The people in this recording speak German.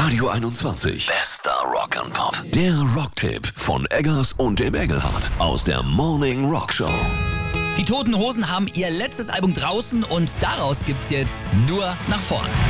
Radio 21. Bester Rock and Pop. Der Rocktipp von Eggers und dem Engelhardt aus der Morning Rock Show. Die Toten Hosen haben ihr letztes Album draußen und daraus gibt's jetzt nur nach vorn.